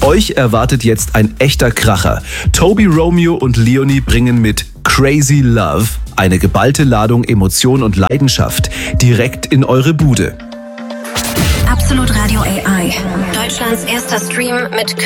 Euch erwartet jetzt ein echter Kracher. Toby, Romeo und Leonie bringen mit Crazy Love eine geballte Ladung Emotion und Leidenschaft direkt in eure Bude. Absolut Radio AI. Deutschlands erster Stream mit